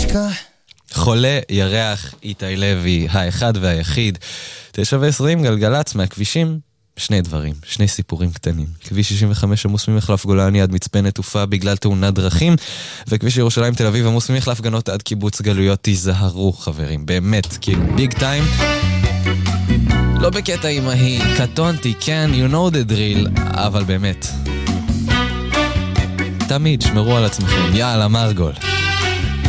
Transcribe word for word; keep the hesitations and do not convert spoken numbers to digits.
מוזיקה. חולה ירח, איתי לוי, האחד והיחיד. תשע ועשרים גלגלץ מהכבישים, שני דברים, שני סיפורים קטנים. כביש שישים וחמש עמוס ממחלף גולני עד מצפה נטופה בגלל תאונת דרכים, וכביש ירושלים תל אביב עמוס ממחלף גנות עד קיבוץ גלויות. תיזהרו חברים, באמת, כאילו ביג טיים. לא בקטע אימהי, קטונתי, כן, you know the drill, אבל באמת. תמיד שמרו על עצמכם, יאללה מרגול.